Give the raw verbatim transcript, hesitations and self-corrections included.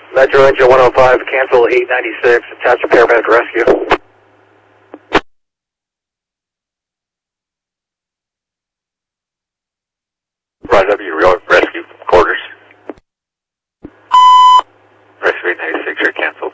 Metro Engine one oh five, cancel eight ninety-six, attach a paramedic rescue. Roger, W, rescue quarters. Rescue eight ninety-six, you're canceled.